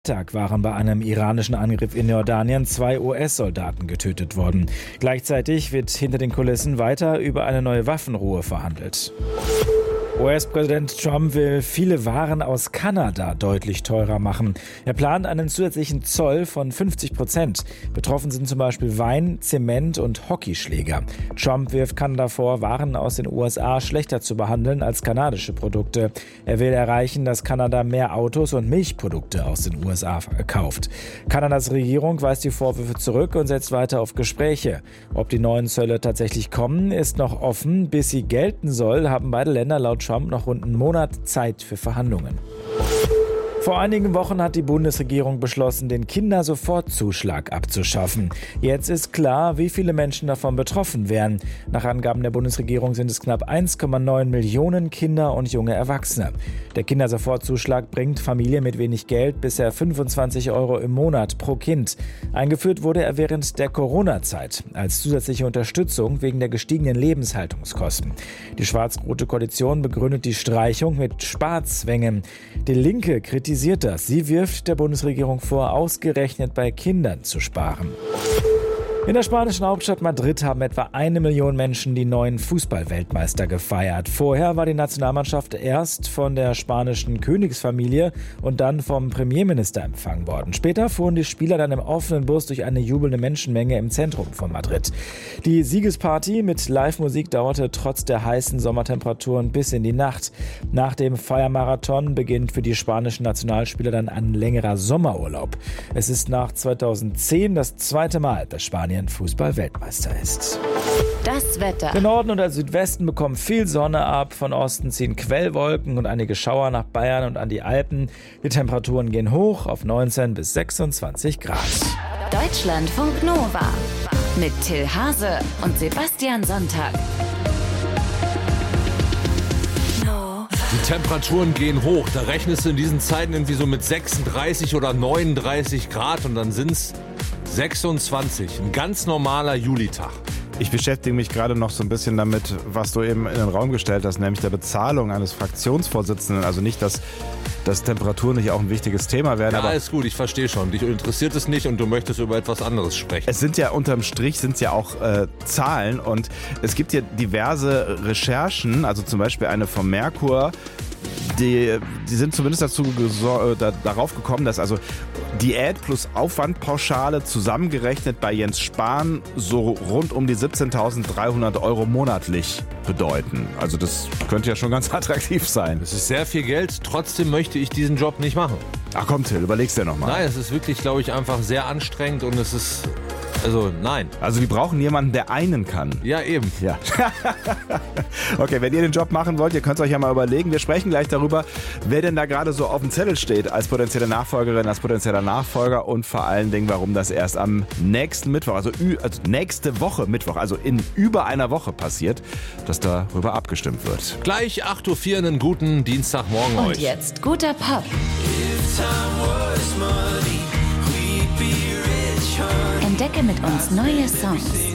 Tag waren bei einem iranischen Angriff in Jordanien 2 US-Soldaten getötet worden. Gleichzeitig wird hinter den Kulissen weiter über eine neue Waffenruhe verhandelt. US-Präsident Trump will viele Waren aus Kanada deutlich teurer machen. Er plant einen zusätzlichen Zoll von 50%. Betroffen sind zum Beispiel Wein, Zement und Hockeyschläger. Trump wirft Kanada vor, Waren aus den USA schlechter zu behandeln als kanadische Produkte. Er will erreichen, dass Kanada mehr Autos und Milchprodukte aus den USA kauft. Kanadas Regierung weist die Vorwürfe zurück und setzt weiter auf Gespräche. Ob die neuen Zölle tatsächlich kommen, ist noch offen. Bis sie gelten soll, haben beide Länder laut Trump noch rund einen Monat Zeit für Verhandlungen. Vor einigen Wochen hat die Bundesregierung beschlossen, den Kindersofortzuschlag abzuschaffen. Jetzt ist klar, wie viele Menschen davon betroffen wären. Nach Angaben der Bundesregierung sind es knapp 1,9 Millionen Kinder und junge Erwachsene. Der Kindersofortzuschlag bringt Familien mit wenig Geld bisher 25 € im Monat pro Kind. Eingeführt wurde er während der Corona-Zeit als zusätzliche Unterstützung wegen der gestiegenen Lebenshaltungskosten. Die schwarz-rote Koalition begründet die Streichung mit Sparzwängen. Die Linke kritisiert das. Sie wirft der Bundesregierung vor, ausgerechnet bei Kindern zu sparen. In der spanischen Hauptstadt Madrid haben etwa 1 Million Menschen die neuen Fußball-Weltmeister gefeiert. Vorher war die Nationalmannschaft erst von der spanischen Königsfamilie und dann vom Premierminister empfangen worden. Später fuhren die Spieler dann im offenen Bus durch eine jubelnde Menschenmenge im Zentrum von Madrid. Die Siegesparty mit Live-Musik dauerte trotz der heißen Sommertemperaturen bis in die Nacht. Nach dem Feiermarathon beginnt für die spanischen Nationalspieler dann ein längerer Sommerurlaub. Es ist nach 2010 das zweite Mal, dass Spanien Fußball-Weltmeister ist. Das Wetter. Der Norden und der Südwesten bekommen viel Sonne ab. Von Osten ziehen Quellwolken und einige Schauer nach Bayern und an die Alpen. Die Temperaturen gehen hoch auf 19 bis 26 Grad. Deutschlandfunk Nova mit Till Hase und Sebastian Sonntag. Die Temperaturen gehen hoch. Da rechnest du in diesen Zeiten irgendwie so mit 36 oder 39 Grad und dann sind es 26. Ein ganz normaler Julitag. Ich beschäftige mich gerade noch so ein bisschen damit, was du eben in den Raum gestellt hast, nämlich der Bezahlung eines Fraktionsvorsitzenden. Also nicht, dass Temperaturen nicht auch ein wichtiges Thema werden. Ja, aber ist gut, ich verstehe schon. Dich interessiert es nicht und du möchtest über etwas anderes sprechen. Es sind ja unterm Strich auch Zahlen und es gibt hier diverse Recherchen, also zum Beispiel eine vom Merkur, die sind zumindest darauf gekommen, dass also Diät plus Aufwandpauschale zusammengerechnet bei Jens Spahn so rund um die 17.300 € monatlich bedeuten. Also das könnte ja schon ganz attraktiv sein. Es ist sehr viel Geld, trotzdem möchte ich diesen Job nicht machen. Ach komm Till, überleg's dir nochmal. Nein, es ist wirklich, glaube ich, einfach sehr anstrengend und es ist... Also, nein. Also, die brauchen jemanden, der einen kann. Ja, eben. Ja. Okay, wenn ihr den Job machen wollt, ihr könnt es euch ja mal überlegen. Wir sprechen gleich darüber, wer denn da gerade so auf dem Zettel steht als potenzielle Nachfolgerin, als potenzieller Nachfolger und vor allen Dingen, warum das erst am nächsten Mittwoch, also nächste Woche Mittwoch, also in über einer Woche passiert, dass darüber abgestimmt wird. Gleich 8:04 Uhr, einen guten Dienstagmorgen Und euch. jetzt guter Pop. Entdecke mit uns neue Songs.